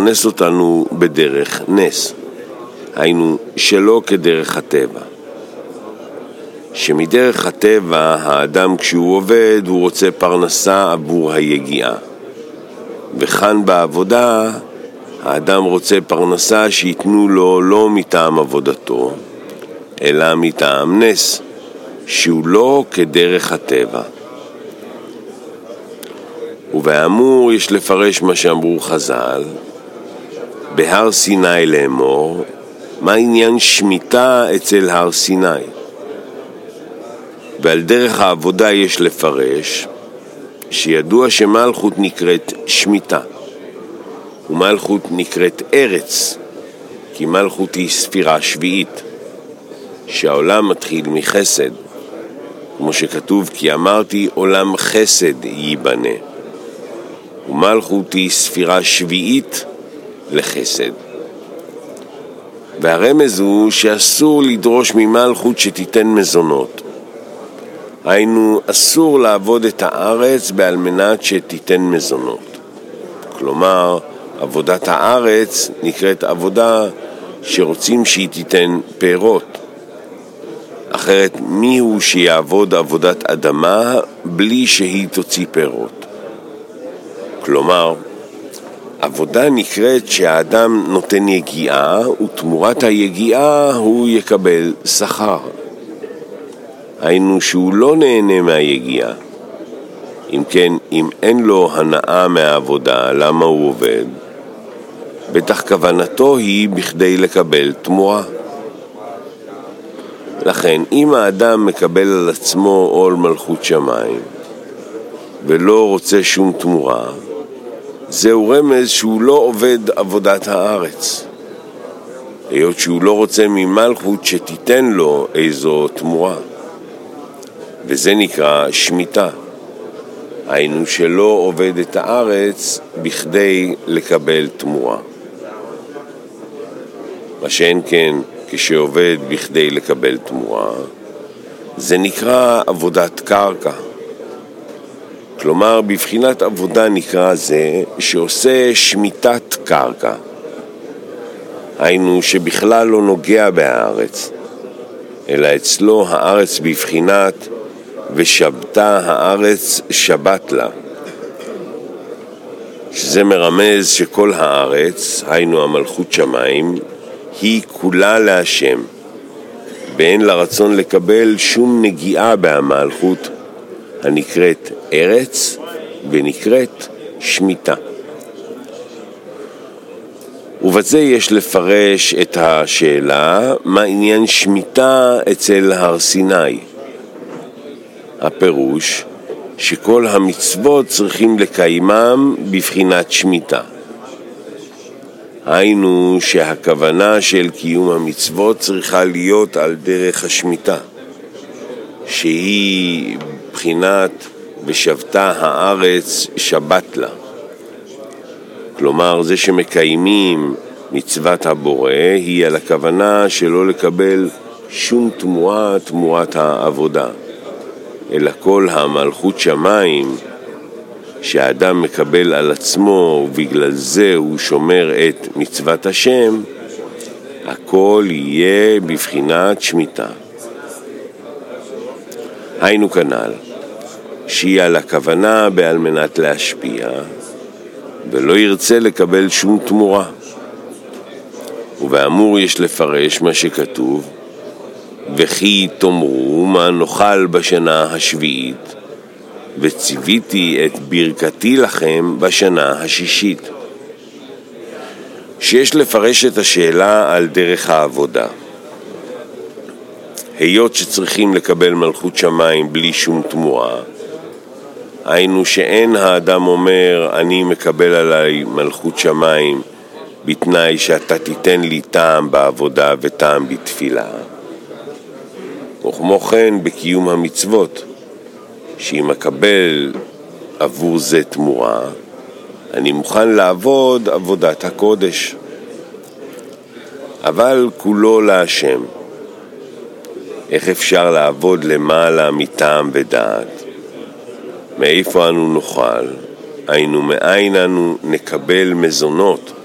לפרנס אותנו בדרך נס, היינו שלא כדרך הטבע. שמדרך הטבע האדם כשהוא עובד הוא רוצה פרנסה עבור היגיעה, וכאן בעבודה האדם רוצה פרנסה שיתנו לו לא מטעם עבודתו אלא מטעם נס שהוא לא כדרך הטבע. ובאמור יש לפרש מה שאמרו חז"ל בהר סיני לאמור, מה עניין שמיטה אצל הר סיני? ועל דרך העבודה יש לפרש שידוע שמלכות נקראת שמיטה ומלכות נקראת ארץ, כי מלכות היא ספירה שביעית שהעולם מתחיל מחסד, כמו שכתוב כי אמרתי עולם חסד ייבנה, ומלכות היא ספירה שביעית לחסד. והרמז הוא שאסור לדרוש ממלכות שתיתן מזונות, היינו אסור לעבוד את הארץ בעל מנת שתיתן מזונות. כלומר עבודת הארץ נקראת עבודה שרוצים שהיא תיתן פירות, אחרת מי הוא שיעבוד עבודת אדמה בלי שהיא תוציא פירות? כלומר עבודה נקראת שהאדם נותן יגיעה ותמורת היגיעה הוא יקבל שכר, היינו שהוא לא נהנה מהיגיעה. אם כן, אם אין לו הנאה מהעבודה, למה הוא עובד? בטח כוונתו היא בכדי לקבל תמורה. לכן אם האדם מקבל על עצמו עול מלכות שמיים ולא רוצה שום תמורה, זהו רמז שהוא לא עובד עבודת הארץ, היות שהוא לא רוצה ממלכות שתיתן לו איזו תמורה, וזה נקרא שמיטה, היינו שלא עובד את הארץ בכדי לקבל תמורה. מה שאין כן כשעובד בכדי לקבל תמורה, זה נקרא עבודת קרקע. כלומר בבחינת עבודה נקרא זה שעושה שמיטת קרקע, היינו שבכלל לא נוגע בארץ, אלא אצלו הארץ בבחינת ושבתה הארץ שבת לה, שזה מרמז שכל הארץ, היינו המלכות שמיים, היא כולה להשם, ואין לרצון לקבל שום נגיעה בהמלכות הנקראת ארץ ונקראת שמיטה. ובזה יש לפרש את השאלה מה עניין שמיטה אצל הר סיני. הפירוש שכל המצוות צריכים לקיימם בבחינת שמיטה, היינו שהכוונה של קיום המצוות צריכה להיות על דרך השמיטה, שהיא בחינת ושבתה הארץ שבת לה. כלומר זה שמקיימים מצוות הבורא היא על הכוונה שלא לקבל שום תמורה תמורת העבודה, אלא כל המלכות שמיים שהאדם מקבל על עצמו ובגלל זה הוא שומר את מצוות השם, הכל יהיה בבחינת שמיטה. היינו כנ"ל שהיא על הכוונה בעל מנת להשפיע ולא ירצה לקבל שום תמורה. ובאמור יש לפרש מה שכתוב וכי תאמרו מה נאכל בשנה השביעית וציוויתי את ברכתי לכם בשנה השישית, שיש לפרש את השאלה על דרך העבודה. היות שצריכים לקבל מלכות שמיים בלי שום תמורה, היינו שאין האדם אומר אני מקבל עליי מלכות שמיים בתנאי שאתה תיתן לי טעם בעבודה וטעם בתפילה, וכמו כן בקיום המצוות, שאם אקבל עבור זה תמורה, אני מוכן לעבוד עבודת הקודש, אבל כולו להשם. איך אפשר לעבוד למעלה מטעם ודעת? מאיפה אנו נאכל? היינו מאין אנו נקבל מזונות